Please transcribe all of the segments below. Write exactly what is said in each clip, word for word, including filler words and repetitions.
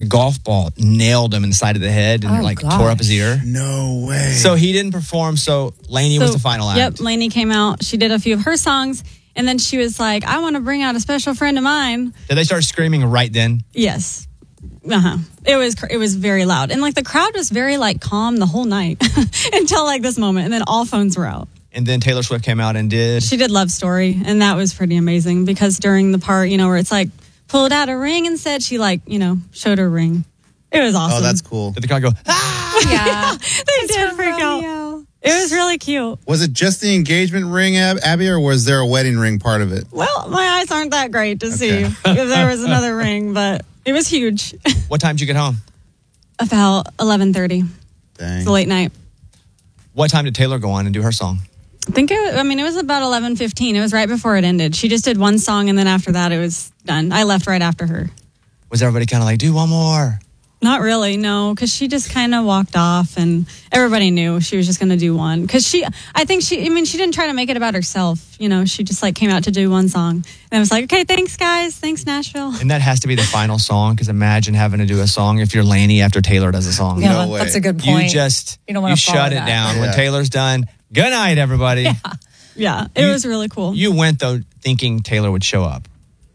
golf ball nailed him in the side of the head and Oh, like gosh. tore up his ear. No way. So he didn't perform. So Lainey was So, the final act. Yep, Lainey came out. She did a few of her songs, and then she was like, I want to bring out a special friend of mine. Did they start screaming right then? Yes. Uh-huh. It was cr- it was very loud. And like the crowd was very like calm the whole night until like this moment. And then all phones were out. And then Taylor Swift came out and did. She did Love Story, and that was pretty amazing because during the part, you know, where it's like pulled out a ring and said she like, you know, showed her ring. It was awesome. Oh, that's cool. Did the crowd go, ah! Yeah. They did freak out. It was really cute. Was it just the engagement ring, Ab- Abby, or was there a wedding ring part of it? Well, my eyes aren't that great to see Okay. if there was another ring, but it was huge. What time did you get home? About eleven thirty. Dang. It's a late night. What time did Taylor go on and do her song? I think it, I mean, it was about eleven fifteen. It was right before it ended. She just did one song, and then after that, it was done. I left right after her. Was everybody kind of like, do one more? Not really, no, because she just kind of walked off, and everybody knew she was just going to do one. Because she, I think she, I mean, she didn't try to make it about herself. You know, she just like came out to do one song, and I was like, okay, thanks, guys, thanks, Nashville. And that has to be the final song, because imagine having to do a song if you're Lainey after Taylor does a song. Yeah, No way. that's a good point. You just, You don't you want to shut it down. When Yeah. Taylor's done, good night, everybody. Yeah, it You- was really cool. You went, though, thinking Taylor would show up.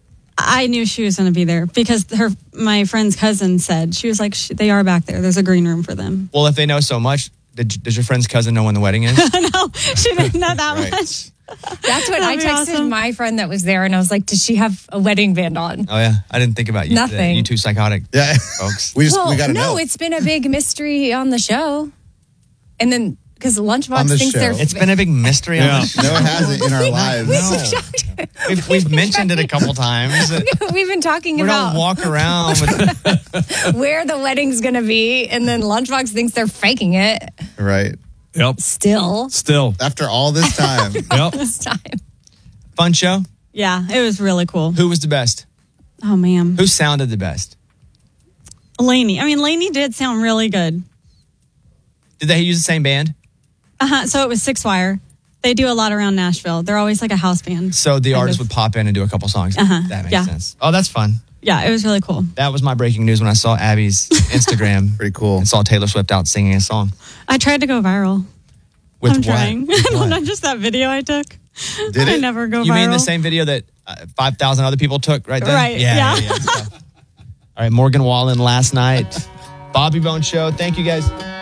I knew she was going to be there because her, my friend's cousin said, she was like, sh- they are back there. There's a green room for them. Well, if they know so much, did, does your friend's cousin know when the wedding is? No, she didn't know that Right. much. That's what I That'd be texted awesome. my friend that was there, and I was like, does she have a wedding band on? Oh, yeah. I didn't think about you. Nothing. You two psychotic Yeah. folks. we just well, we got to no, know. it's been a big mystery on the show. And then, because On Lunchbox the thinks show. they're... It's been a big mystery on the show. No, it hasn't in our lives. No. We've, we've mentioned it a couple times. We've been talking We about don't walk around with where the wedding's going to be, and then Lunchbox thinks they're faking it. Right. Yep. Still, Still. After all this time. Yep. this time. fun show. Yeah, it was really cool. Who was the best? Oh, man. Who sounded the best? Lainey. I mean, Lainey did sound really good. Did they use the same band? Uh-huh. So it was Six Wire. They do a lot around Nashville. They're always like a house band. So the Kind artist of. would pop in and do a couple songs. Uh-huh. That makes Yeah. sense. Oh, that's fun. Yeah, it was really cool. That was my breaking news when I saw Abby's Instagram. Pretty cool. And saw Taylor Swift out singing a song. I tried to go viral. With I'm what? trying. With I don't what? know, just that video I took. Did I it? never go You viral. mean the same video that uh, five thousand other people took right then? Right, Yeah. yeah. yeah, yeah. All right, Morgan Wallen last night. Bobby Bone Show. Thank you guys.